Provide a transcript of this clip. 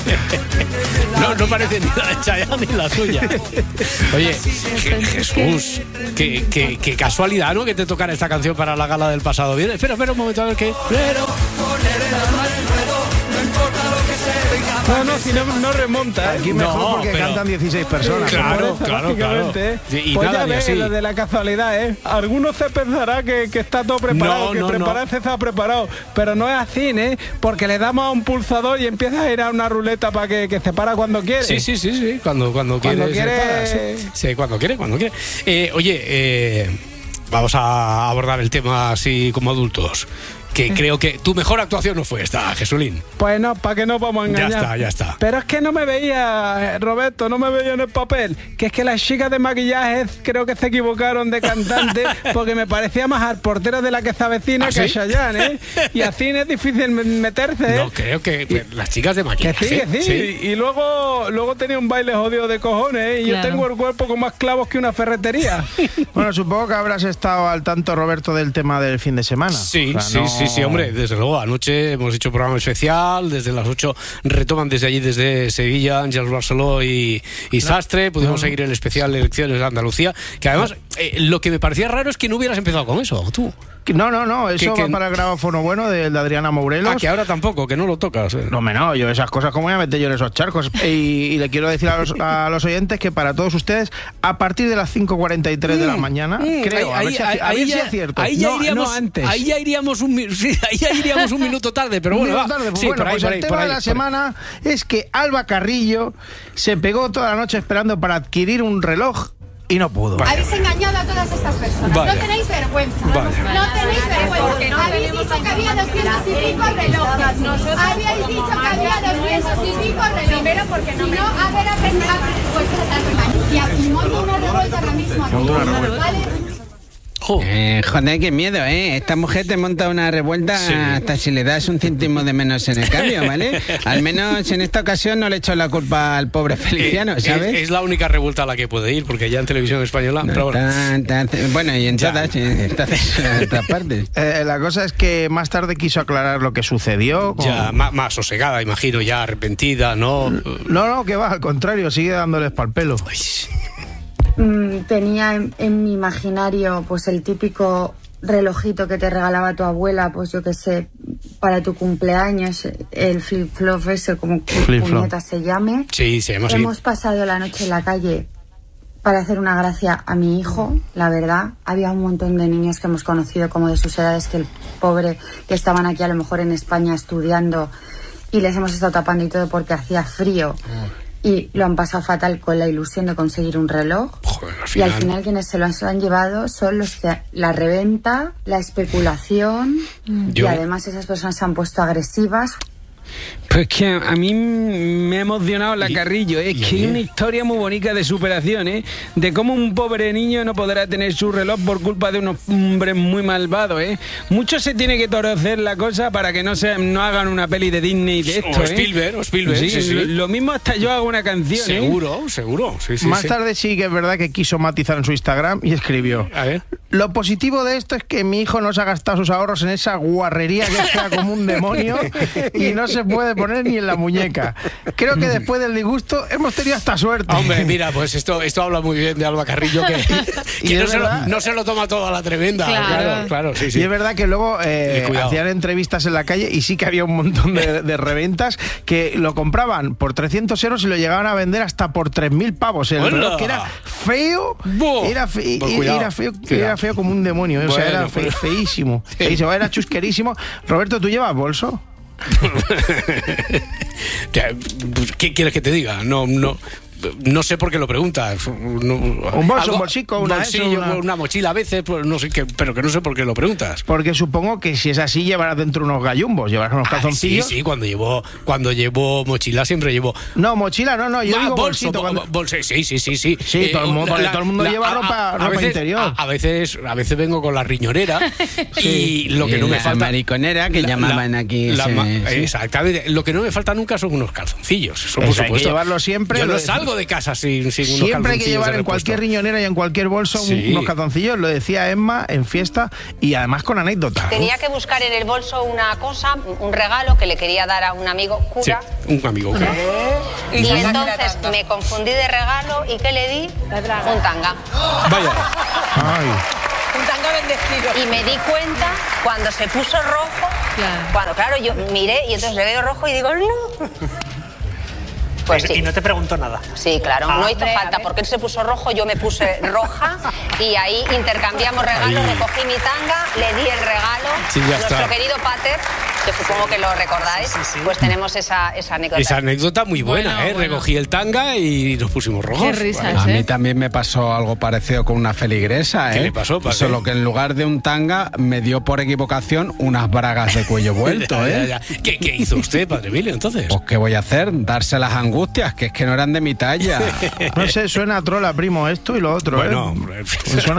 No parece ni la de Chayanne ni la suya. Oye, Jesús, qué casualidad, ¿no? Que te tocara esta canción para la gala del pasado viernes. Espera un momento a ver qué. No, si no remonta. Aquí mejor porque cantan 16 personas. Claro. Y pues ya ves, lo de la casualidad, Algunos se pensará que está todo preparado, prepararse está preparado, pero no es así, porque le damos a un pulsador y empieza a ir a una ruleta para que se para cuando quiere. Sí, cuando quiere. Sí, cuando quiere. Oye, vamos a abordar el tema así como adultos. Que creo que tu mejor actuación no fue esta, Jesulín. Pues no, ¿para qué nos vamos a engañar? Ya está. Pero es que no me veía, Roberto, no me veía en el papel. Que es que las chicas de maquillaje creo que se equivocaron de cantante porque me parecía más al portero de La que se avecina que a Chayanne, Y así es difícil meterse, No, creo que las chicas de maquillaje. Que sí. Y luego tenía un baile jodido de cojones, Y yo tengo el cuerpo con más clavos que una ferretería. Bueno, supongo que habrás estado al tanto, Roberto, del tema del fin de semana. Sí, hombre, desde luego. Anoche hemos hecho programa especial, desde las 8 retoman desde allí, desde Sevilla, Ángeles Barceló y Sastre. Pudimos seguir el especial de elecciones de Andalucía, que además lo que me parecía raro es que no hubieras empezado con eso, tú. No, eso va para el grabófono bueno de Adriana Mourelos. Que ahora tampoco, que no lo tocas. No, yo esas cosas, ¿cómo voy a meter yo en esos charcos? Y le quiero decir a los oyentes que para todos ustedes, a partir de las 5:43 de la mañana, creo, a ver si es cierto. Ahí ya iríamos antes. Ahí ya iríamos un minuto tarde, pero bueno, el tema de la semana es que Alba Carrillo se pegó toda la noche esperando para adquirir un reloj y no pudo. Habéis engañado a todas estas personas. No tenéis vergüenza. No tenéis vergüenza. Habéis dicho que había 200 y pico relojes. Habíais dicho que había 200 y pico relojes. Primero porque no. Si no, a ver, pues y aquí monto una revuelta ahora mismo. ¿Vale? Joder, qué miedo, Esta mujer te monta una revuelta hasta si le das un céntimo de menos en el cambio, ¿vale? Al menos en esta ocasión no le echo la culpa al pobre Feliciano, ¿sabes? Es la única revuelta a la que puede ir, porque ya en televisión española... Bueno, y en todas otras partes. La cosa es que más tarde quiso aclarar lo que sucedió. Ya, más sosegada, imagino, ya arrepentida, ¿no? No, que va, al contrario, sigue dándoles pa'l pelo. Tenía en mi imaginario pues el típico relojito que te regalaba tu abuela, pues yo que sé, para tu cumpleaños, el flip-flop ese, como puñeta se llame. Sí, se llama así. Hemos pasado la noche en la calle para hacer una gracia a mi hijo, la verdad. Había un montón de niños que hemos conocido como de sus edades, que el pobre, que estaban aquí a lo mejor en España estudiando, y les hemos estado tapando y todo porque hacía frío. Y lo han pasado fatal con la ilusión de conseguir un reloj. Joder, y al final quienes se lo han llevado son los que la reventa, la especulación, y además esas personas se han puesto agresivas. Pues que a mí me ha emocionado la Carrillo, que hay una historia muy bonita de superación, de cómo un pobre niño no podrá tener su reloj por culpa de unos hombres muy malvados, Mucho se tiene que torcer la cosa para que no hagan una peli de Disney de esto, o Spielberg, sí. Lo mismo hasta yo hago una canción, Seguro, sí. Más tarde sí que es verdad que quiso matizar en su Instagram y escribió: a ver. Lo positivo de esto es que mi hijo no se ha gastado sus ahorros en esa guarrería que sea como un demonio y no se puede poner ni en la muñeca. Creo que después del disgusto hemos tenido hasta suerte. Hombre, mira, pues esto habla muy bien de Alba Carrillo, que no se lo toma todo a la tremenda. Claro, sí. Y es verdad que luego hacían entrevistas en la calle y sí que había un montón de reventas que lo compraban por 300 euros y lo llegaban a vender hasta por 3.000 pavos. El reloj, que era feo, era feo como un demonio, o sea, era feísimo. Era chusquerísimo. Roberto, ¿tú llevas bolso? ¿Qué quieres que te diga? No sé por qué lo preguntas. Un bolso, un bolsico, una mochila a veces, pues no sé qué, pero que no sé por qué lo preguntas. Porque supongo que si es así llevarás dentro unos gallumbos, llevarás unos calzoncillos. Sí, cuando llevo mochila siempre llevo. No, mochila no, yo digo bolsito. Sí. Sí, todo el mundo lleva ropa interior. A veces vengo con la riñonera y lo que no me falta. La mariconera que llamaban aquí. Exactamente. Lo que no me falta nunca son unos calzoncillos. Eso por supuesto. Hay que llevarlo siempre. Yo no salgo salgo de casa sin unos Siempre hay que llevar en cualquier riñonera y en cualquier bolso unos calzoncillos, lo decía Emma en fiesta y además con anécdota. Tenía que buscar en el bolso una cosa, un regalo que le quería dar a un amigo cura. Sí, un amigo cura. Y entonces me confundí de regalo y ¿qué le di? Un tanga. Vaya. Ay. Un tanga bendecido. Y me di cuenta cuando se puso rojo, cuando yo miré y entonces le veo rojo y digo, no. Pues sí. Y no te preguntó nada. Sí, claro, no hizo falta, porque él se puso rojo, yo me puse roja y ahí intercambiamos regalos, recogí mi tanga, le di el regalo, nuestro querido Pater, que supongo que lo recordáis, pues tenemos esa anécdota. Esa anécdota muy buena, bueno. Recogí el tanga y nos pusimos rojos. Qué risas, A mí también me pasó algo parecido con una feligresa, ¿Qué le pasó? Solo que en lugar de un tanga me dio por equivocación unas bragas de cuello vuelto, ¿Qué hizo usted, padre Emilio, entonces? Pues ¿qué voy a hacer? Dárselas angustias, que es que no eran de mi talla. No sé, suena a trola, primo, esto y lo otro. Bueno, suena